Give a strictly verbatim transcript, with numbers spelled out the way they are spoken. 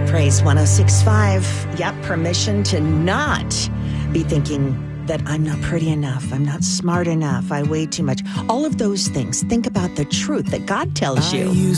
Praise one oh six point five. Yep, permission to not be thinking that I'm not pretty enough, I'm not smart enough, I weigh too much. All of those things. Think about the truth that God tells you.